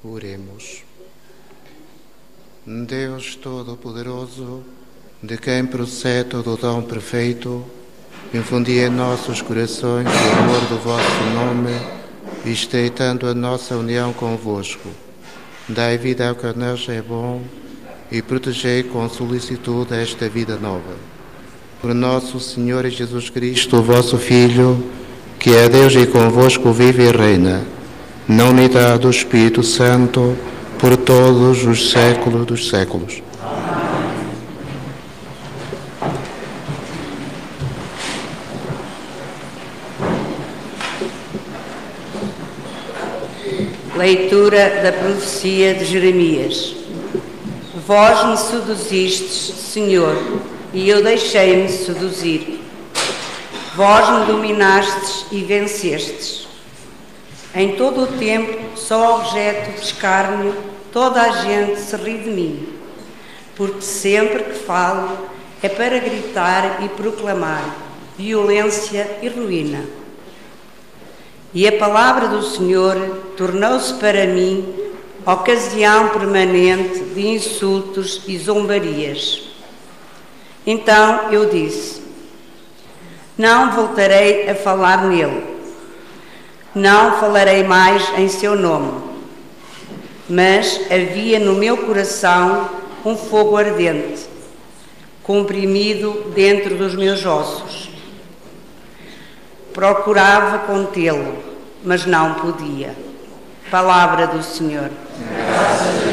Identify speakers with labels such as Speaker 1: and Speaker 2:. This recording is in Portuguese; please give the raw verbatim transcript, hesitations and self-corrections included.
Speaker 1: Oremos. Deus Todo-Poderoso, de quem procede todo o dom perfeito, infundi em nossos corações o amor do vosso nome, e estreitando a nossa união convosco, dai vida ao que nós é bom e protegei com solicitude esta vida nova. Por nosso Senhor Jesus Cristo, vosso Filho, que é Deus e convosco vive e reina, na unidade do Espírito Santo, por todos os séculos dos séculos.
Speaker 2: Leitura da profecia de Jeremias. Vós me seduzistes, Senhor, e eu deixei-me seduzir. Vós me dominastes e vencestes. Em todo o tempo, só objeto de escárnio, toda a gente se ri de mim, porque sempre que falo é para gritar e proclamar violência e ruína. E a palavra do Senhor tornou-se para mim ocasião permanente de insultos e zombarias. Então eu disse: não voltarei a falar nele. Não falarei mais em seu nome. Mas havia no meu coração um fogo ardente, comprimido dentro dos meus ossos. Procurava contê-lo, mas não podia. Palavra do Senhor.
Speaker 3: Graças